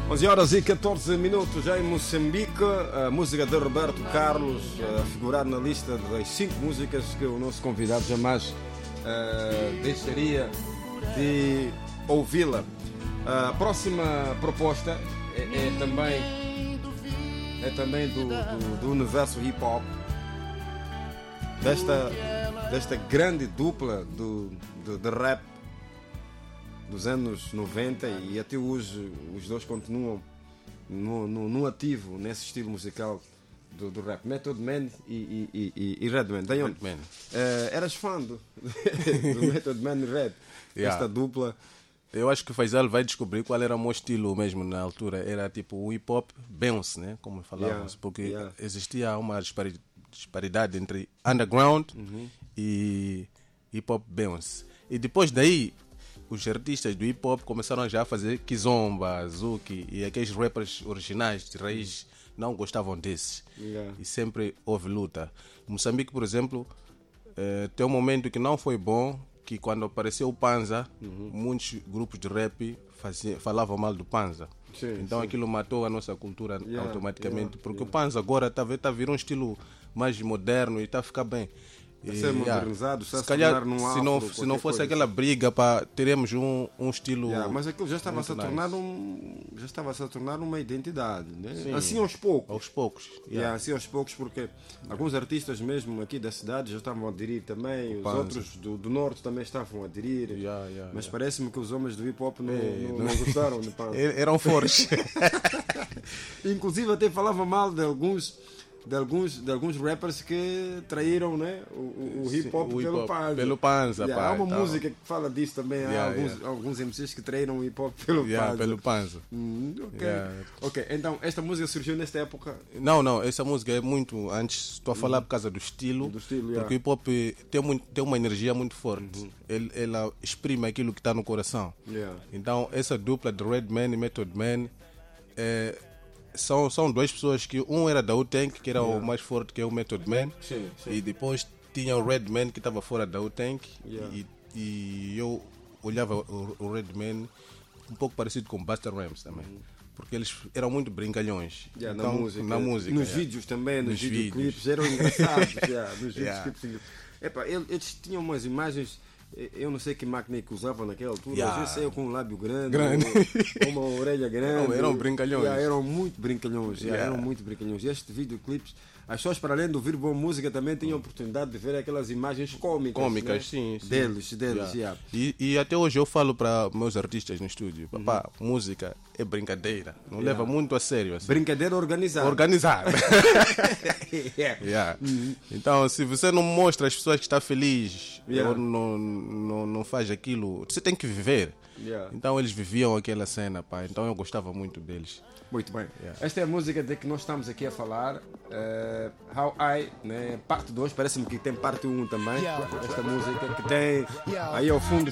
11 horas e 14 minutos já em Moçambique. A música de Roberto Carlos, a figurar na lista das 5 músicas que o nosso convidado jamais deixaria de ouvi-la. A próxima proposta é também do universo hip hop, desta grande dupla de rap dos anos 90, e até hoje os dois continuam no ativo nesse estilo musical do rap. Method Man e Redman. Redman. Eras fã do Method Man e Red, esta dupla. Eu acho que o Faisal vai descobrir qual era o meu estilo mesmo na altura. Era tipo o hip hop bounce, né? Como falávamos, porque existia uma disparidade entre underground e hip hop bounce. E depois daí, os artistas do hip hop começaram já a fazer Kizomba, Zuki, e aqueles rappers originais de raiz não gostavam desses. E sempre houve luta. Em Moçambique, por exemplo, tem um momento que não foi bom, que quando apareceu o Panza, muitos grupos de rap falavam mal do Panza. Então aquilo matou a nossa cultura automaticamente, porque o Panza agora está a vir um estilo mais moderno e está a ficar bem. Ser modernizado, se calhar, se não fosse aquela briga, teremos um estilo. Mas aquilo já estava a tornar uma identidade, né? Assim aos poucos. Assim aos poucos, porque alguns artistas mesmo aqui da cidade já estavam a aderir também, os outros do norte também estavam a aderir. Mas parece-me que os homens do hip hop não gostaram de Panza. Eram fortes. Inclusive até falava mal de alguns rappers que traíram, né, o hip hop pelo Panza. Há uma música que fala disso também. Há alguns MCs que traíram o hip hop pelo Panza. Ok, então esta música surgiu nesta época? Não, essa música é muito antes. Estou a falar por causa do estilo, porque o hip hop tem uma energia muito forte. Ela exprime aquilo que está no coração. Então essa dupla de Redman e Method Man são duas pessoas que um era da Wu-Tang, que era o mais forte, que é o Method Man, e depois tinha o Redman, que estava fora da Wu-Tang, e eu olhava o Redman um pouco parecido com Busta Rhymes também, porque eles eram muito brincalhões. Na música. Nos vídeos também, nos videoclipes eram engraçados. Nos videoclipes. Eles tinham umas imagens. Eu não sei que máquina que usavam naquela altura. Às vezes saiu com um lábio grande. Ou uma orelha grande. Eram brincalhões. Eram muito brincalhões. E estes videoclipes, as pessoas, para além de ouvir boa música, também tinham a oportunidade de ver aquelas imagens cômicas, né? sim. Deles. E até hoje eu falo para meus artistas no estúdio: papá, música é brincadeira, não leva muito a sério assim. Brincadeira organizada. Então, se você não mostra às pessoas que está feliz ou não faz aquilo, você tem que viver. Então eles viviam aquela cena, pá. Então eu gostava muito deles. Muito bem. Esta é a música de que nós estamos aqui a falar. How I, né? Parte 2, parece-me que tem parte 1 também. Esta música que tem aí ao fundo